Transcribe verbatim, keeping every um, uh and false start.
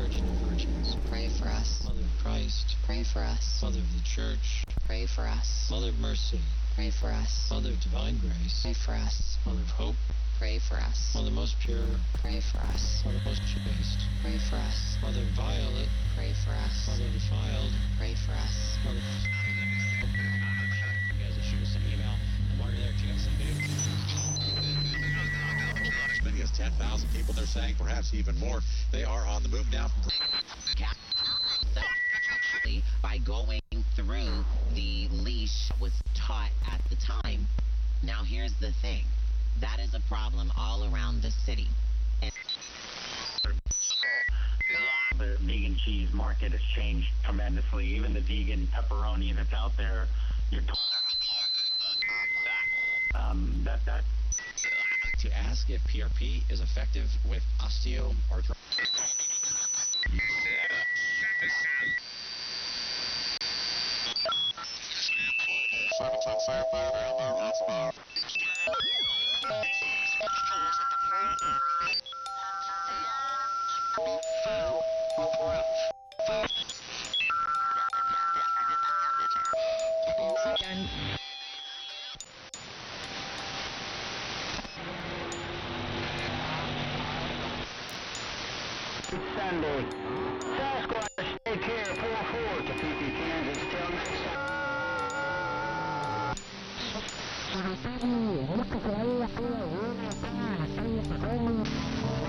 Virgin of Virgins, pray for us. Mother of Christ, Pray for us. Mother of the Church, Pray for us. Mother of Mercy, Pray for us. Mother of Divine Grace, Pray for us. Mother of Hope, Pray for us. Mother most pure, Pray for us. Mother most chaste, Pray for us. Mother violet, Pray for us. Mother defiled, Pray for us. Mother... You guys will shoot us an email, and while you're there, check out some video. As many as ten thousand people, they're saying, perhaps even more. They are on the move now. By going through the leash was taught at the time. Now here's the thing. That is a problem all around the city. And the vegan cheese market has changed tremendously. Even the vegan pepperoni that's out there, you're t- um, that that To ask if P R P is effective with osteoarthritis. Sunday. Sasquatch, take care, four four to P P Kansas. Till next time.